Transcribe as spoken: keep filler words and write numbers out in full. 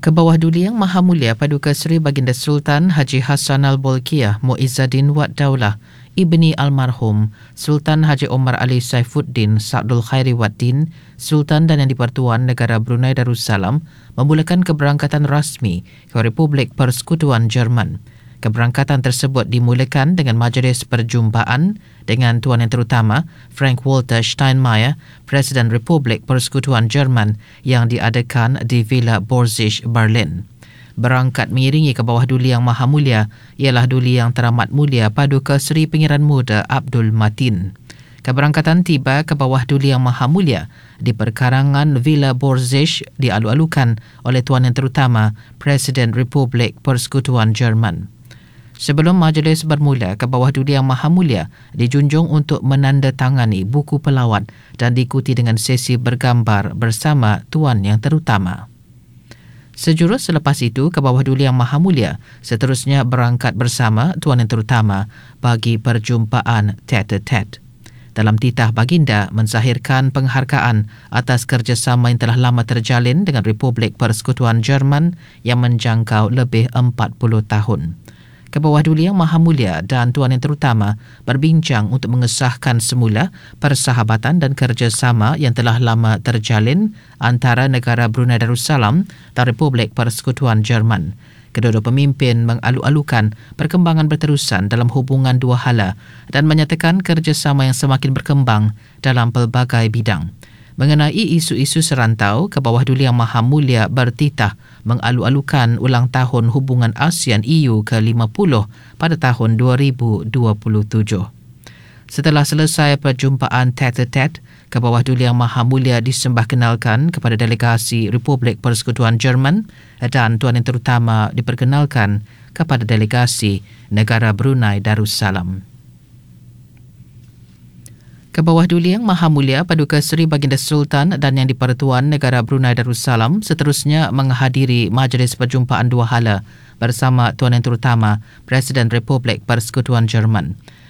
Kebawahduli Yang Maha Mulia Paduka Seri Baginda Sultan Haji Hassan Al-Bolkiah Muizzaddin Wad Daulah Ibni Almarhum Sultan Haji Omar Ali Saifuddin Sa'dul Khairi Waddin Sultan dan Yang di-Pertuan Negara Brunei Darussalam memulakan keberangkatan rasmi ke Republik Persekutuan Jerman. Keberangkatan tersebut dimulakan dengan majlis perjumpaan dengan Tuan Yang Terutama Frank Walter Steinmeier, Presiden Republik Persekutuan Jerman yang diadakan di Villa Borsig, Berlin. Berangkat mengiringi Kebawahduli Yang Maha Mulia ialah Duli Yang Teramat Mulia Paduka Seri Pengiran Muda Abdul Matin. Keberangkatan tiba Kebawahduli Yang Maha Mulia di perkarangan Villa Borsig dialu-alukan oleh Tuan Yang Terutama Presiden Republik Persekutuan Jerman. Sebelum majlis bermula, Kebawahduli Yang Maha Mulia dijunjung untuk menandatangani buku pelawat dan diikuti dengan sesi bergambar bersama Tuan Yang Terutama. Sejurus selepas itu, Kebawahduli Yang Maha Mulia seterusnya berangkat bersama Tuan Yang Terutama bagi perjumpaan tete-a-tete. Dalam titah baginda menzahirkan penghargaan atas kerjasama yang telah lama terjalin dengan Republik Persekutuan Jerman yang menjangkau lebih empat puluh tahun. Kebawahduli Yang Maha Mulia dan Tuan Yang Terutama berbincang untuk mengesahkan semula persahabatan dan kerjasama yang telah lama terjalin antara negara Brunei Darussalam dan Republik Persekutuan Jerman. Kedua-dua pemimpin mengalu-alukan perkembangan berterusan dalam hubungan dua hala dan menyatakan kerjasama yang semakin berkembang dalam pelbagai bidang. Mengenai isu-isu serantau, Kebawahduli Yang Maha Mulia bertitah mengalu-alukan ulang tahun hubungan ASEAN-E U ke lima puluh pada tahun dua ribu dua puluh tujuh. Setelah selesai perjumpaan tete-a-tete, Kebawahduli Yang Maha Mulia disembahkenalkan kepada delegasi Republik Persekutuan Jerman dan Tuan Yang Terutama diperkenalkan kepada delegasi negara Brunei Darussalam. Kebawahduli Yang Maha Mulia Paduka Seri Baginda Sultan dan Yang di-Pertuan Negara Brunei Darussalam seterusnya menghadiri majlis perjumpaan dua hala bersama Tuan Yang Terutama Presiden Republik Persekutuan Jerman.